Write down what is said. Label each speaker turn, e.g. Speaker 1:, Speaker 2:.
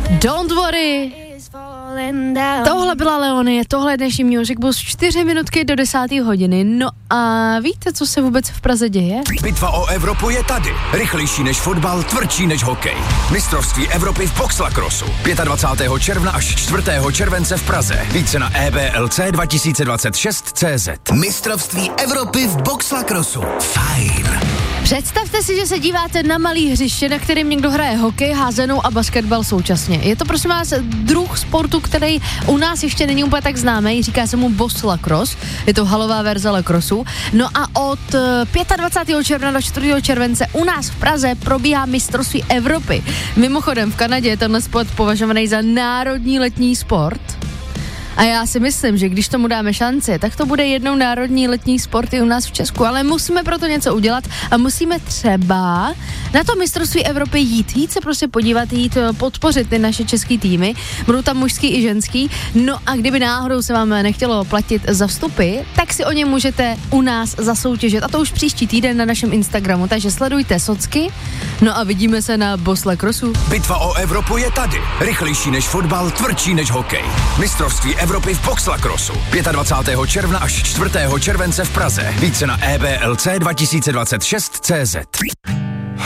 Speaker 1: Don't worry. Tohle byla Leonie, tohle je dnešní Music Bus, 4 minutky do 10. hodiny. No a víte, co se vůbec v Praze děje?
Speaker 2: Bitva o Evropu je tady. Rychlejší než fotbal, tvrdší než hokej. Mistrovství Evropy v boxlacrossu. 25. června až 4. července v Praze. Více na EBLC 2026.cz.
Speaker 3: Mistrovství Evropy v boxlacrossu. Fajn.
Speaker 1: Představte si, že se díváte na malý hřiště, na kterém někdo hraje hokej, házenou a basketbal současně. Je to prosím vás druh sportu, který u nás ještě není úplně tak známý, říká se mu boxlacrosse, je to halová verze lacrossu. No a od 25. června do 4. července u nás v Praze probíhá mistrovství Evropy. Mimochodem v Kanadě je tenhle sport považovaný za národní letní sport. A já si myslím, že když tomu dáme šanci, tak to bude jednou národní letní sport i u nás v Česku, ale musíme proto něco udělat a musíme třeba na to mistrovství Evropy jít se prostě podívat, jít podpořit ty naše český týmy, budou tam mužský i ženský, no a kdyby náhodou se vám nechtělo platit za vstupy, tak si o ně můžete u nás zasoutěžit a to už příští týden na našem Instagramu, takže sledujte socky, no a vidíme se na boxlacrossu.
Speaker 2: Bitva o Evropu je tady. Rychlejší než fotbal, tvrdší než hokej. Mistrovství Evropy v boxlacrossu. 25. června až 4. července v Praze. Více na EBLC 2026.cz.